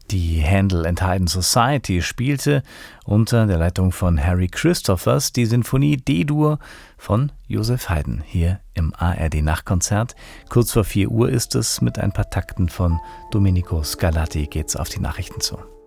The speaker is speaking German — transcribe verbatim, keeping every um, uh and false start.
Die Handel and Haydn Society spielte unter der Leitung von Harry Christophers die Sinfonie D-Dur von Joseph Haydn hier im A R D-Nachtkonzert. Kurz vor vier Uhr ist es, mit ein paar Takten von Domenico Scarlatti geht's auf die Nachrichten zu.